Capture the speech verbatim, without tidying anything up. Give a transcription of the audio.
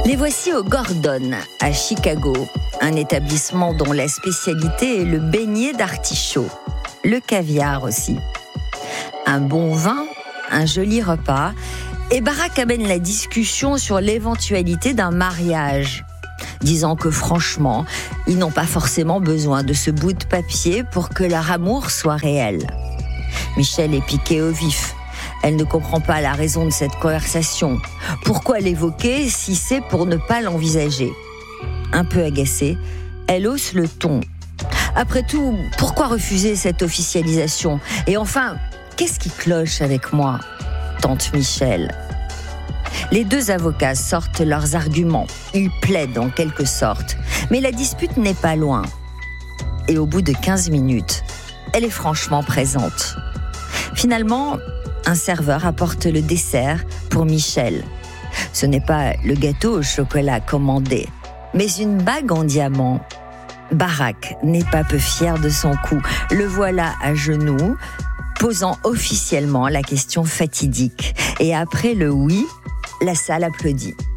Les voici au Gordon, à Chicago, un établissement dont la spécialité est le beignet d'artichaut, le caviar aussi. Un bon vin, un joli repas, et Barack amène la discussion sur l'éventualité d'un mariage, disant que franchement, ils n'ont pas forcément besoin de ce bout de papier pour que leur amour soit réel. Michel est piquée au vif. Elle ne comprend pas la raison de cette conversation. Pourquoi l'évoquer si c'est pour ne pas l'envisager ? Un peu agacée, elle hausse le ton. Après tout, pourquoi refuser cette officialisation ? Et enfin, qu'est-ce qui cloche avec moi ? Tante Michel. Les deux avocats sortent leurs arguments. Ils plaident en quelque sorte. Mais la dispute n'est pas loin. Et au bout de quinze minutes, elle est franchement présente. Finalement, un serveur apporte le dessert pour Michel. Ce n'est pas le gâteau au chocolat commandé, mais une bague en diamant. Barack n'est pas peu fier de son coup. Le voilà à genoux, posant officiellement la question fatidique. Et après le oui, la salle applaudit.